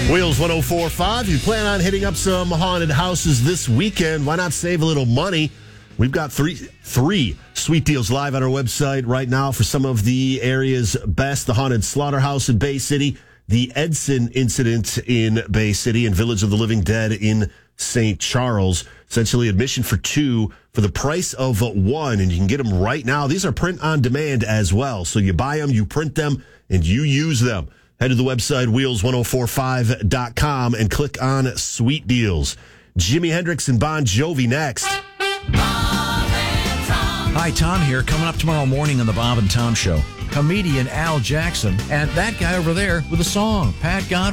Wheels 104.5. You plan on hitting up some haunted houses this weekend. Why not save a little money? We've got three sweet deals live on our website right now for some of the area's best. The Haunted Slaughterhouse in Bay City, the Edson Incident in Bay City, and Village of the Living Dead in St. Charles. Essentially admission for two for the price of one, and you can get them right now. These are print on demand as well. So you buy them, you print them, and you use them. Head to the website, wheels1045.com, and click on Sweet Deals. Jimi Hendrix and Bon Jovi next. Hi, Tom here. Coming up tomorrow morning on the Bob and Tom Show, comedian Al Jackson and that guy over there with a song, Pat Godwin.